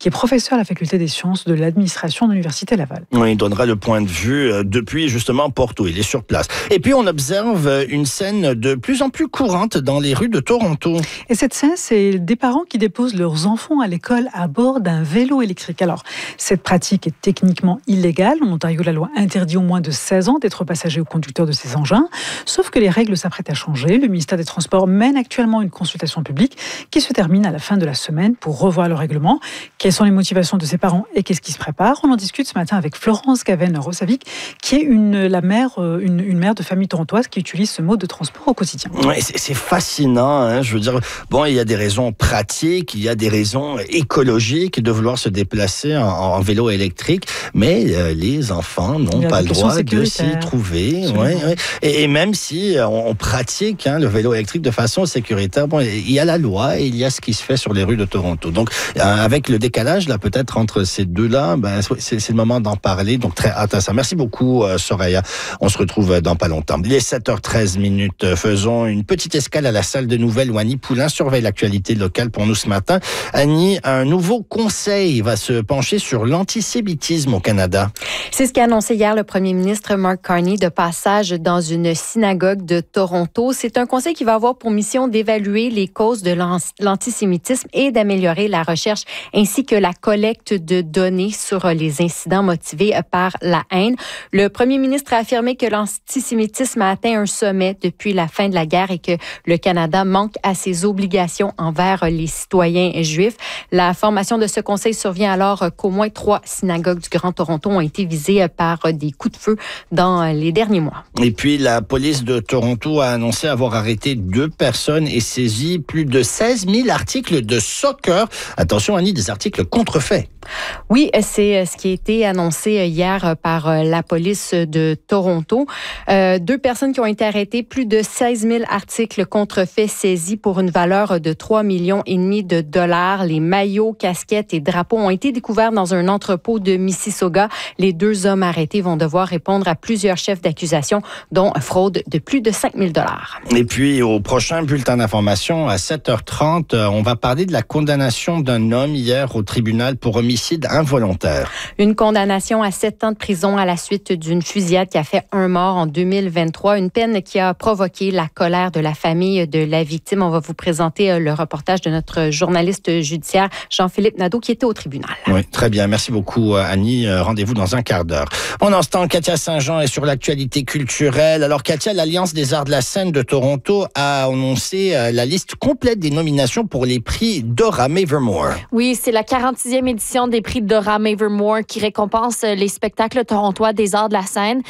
qui est professeur à la faculté des sciences de l'administration de l'Université Laval. Oui, il donnera le point de vue depuis justement Porto. Il est sur place. Et puis, on observe une scène de plus en plus courante dans les rues de Toronto. Et cette scène, c'est des parents qui déposent leurs enfants à l'école à bord d'un vélo électrique. Alors, cette pratique est techniquement illégale. En Ontario, la loi interdit aux moins de 16 ans d'être passager ou conducteur de ces engins. Sauf que les règles s'apprêtent à changer. Le ministère des Transports mène actuellement une consultation publique qui se termine à la fin de la semaine pour revoir le règlement. Quelles sont les motivations de ces parents et qu'est-ce qui se prépare? On en discute ce matin avec Florence Gaven-Rosavic, qui est une mère de famille torontoise qui utilise ce mode de transport au quotidien. Ouais, c'est fascinant. Hein, je veux dire, bon, il y a des raisons pratiques, il y a des raisons écologiques de vouloir se déplacer en vélo électrique, mais les enfants n'ont pas le droit de s'y trouver. Ouais. Et même si on pratique le vélo électrique de façon sécuritaire, bon, il y a la loi et il y a ce qui se fait sur les rues de Toronto. Donc, avec le décalage là, peut-être entre ces deux-là, c'est le moment d'en parler. Donc, très hâte à ça. Merci beaucoup, Soraya. On se retrouve dans pas longtemps. Il est 7h13. Faisons une petite escale à la salle de nouvelles où Annie Poulain surveille l'actualité locale pour nous ce matin. Annie, un nouveau conseil va se pencher sur l'antisémitisme au Canada. C'est ce qu'a annoncé hier le premier ministre Mark Carney de passage dans une synagogue de Toronto. C'est un conseil qui va avoir pour mission d'évaluer les causes de l'antisémitisme et d'améliorer la recherche ainsi que la collecte de données sur les incidents motivés par la haine. Le premier ministre a affirmé que l'antisémitisme a atteint un sommet depuis la fin de la guerre et que le Canada manque à ses obligations envers les citoyens juifs. La formation de ce conseil survient alors qu'au moins 3 synagogues du Grand Toronto ont été visées par des coups de feu dans les derniers mois. Et puis, la police de Toronto a annoncé avoir arrêté 2 personnes et saisi plus de 16 000 articles de soccer. Attention, Annie, des articles contrefaits. Oui, c'est ce qui a été annoncé hier par la police de Toronto. 2 personnes qui ont été arrêtées, plus de 16 000 articles contrefaits saisis pour une valeur de 3,5 millions de dollars. Les maillots, casquettes et drapeaux ont été découverts dans un entrepôt de Mississauga. Les 2 hommes arrêtés vont devoir répondre à plusieurs chefs d'accusation, dont fraude de plus de 5 000 dollars. Et puis, au prochain bulletin d'information, à 7h30, on va parler de la condamnation d'un homme hier au tribunal pour homicide involontaire. Une condamnation à 7 ans de prison à la suite d'une fusillade qui a fait 1 mort en 2023. Une peine qui a provoqué la colère de la famille de la victime. On va vous présenter le reportage de notre journaliste judiciaire, Jean-Philippe Nadeau, qui était au tribunal. Oui, très bien. Merci beaucoup, Annie. Rendez-vous dans un quart d'heure. Pendant ce temps, Katia Saint-Jean est sur l'actualité culturelle. Alors, Katia, l'Alliance des arts de la scène de Toronto a annoncé la liste complète des nominations pour les prix Dora Mavor. Oui, c'est la 46e édition des prix Dora Mavor qui récompense les spectacles torontois des arts de la scène.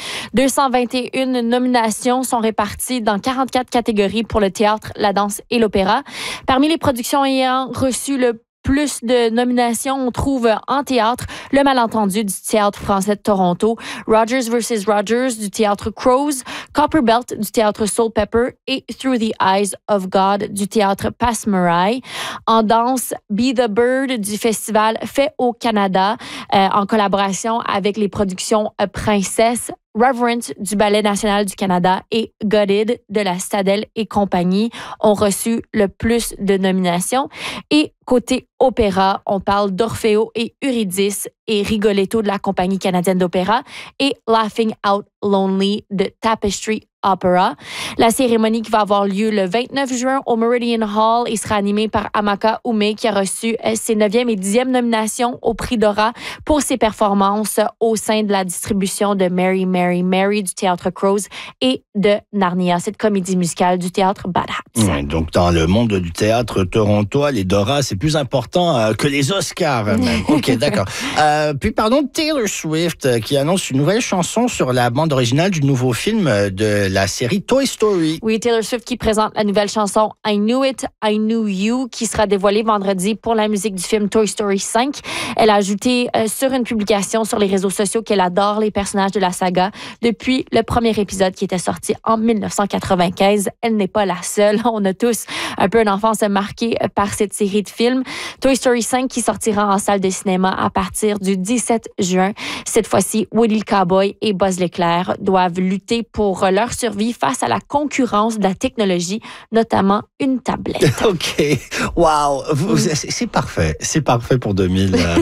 221 nominations sont réparties dans 44 catégories pour le théâtre, la danse et l'opéra. Parmi les productions ayant reçu le plus de nominations, on trouve en théâtre Le Malentendu du Théâtre français de Toronto, Rogers vs. Rogers du Théâtre Crows, Copperbelt du Théâtre Soul Pepper et Through the Eyes of God du Théâtre Passmarais. En danse, Be the Bird du Festival Fait au Canada, en collaboration avec les productions Princesse, Reverent du Ballet national du Canada et Gutted de la Stadel et compagnie ont reçu le plus de nominations. Et côté opéra, on parle d'Orfeo et Eurydice et Rigoletto de la Compagnie canadienne d'opéra et Laughing Out Lonely de Tapestry Opera. La cérémonie qui va avoir lieu le 29 juin au Meridian Hall et sera animée par Amaka Oume qui a reçu ses 9e et 10e nominations au prix Dora pour ses performances au sein de la distribution de Mary, Mary, Mary du Théâtre Crows et de Narnia, cette comédie musicale du Théâtre Bad Hats. Oui, donc dans le monde du théâtre torontois, les Dora, c'est plus important que les Oscars même. OK, d'accord. Puis pardon, Taylor Swift qui annonce une nouvelle chanson sur la bande originale du nouveau film de la série Toy Story. Oui, Taylor Swift qui présente la nouvelle chanson I Knew It, I Knew You qui sera dévoilée vendredi pour la musique du film Toy Story 5. Elle a ajouté sur une publication sur les réseaux sociaux qu'elle adore les personnages de la saga depuis le premier épisode qui était sorti en 1995. Elle n'est pas la seule. On a tous un peu une enfance marquée par cette série de films. Toy Story 5 qui sortira en salle de cinéma à partir du 17 juin. Cette fois-ci, Woody le Cowboy et Buzz l'éclair doivent lutter pour leur survie face à la concurrence de la technologie, notamment une tablette. OK. Wow. C'est parfait. C'est parfait pour 2000.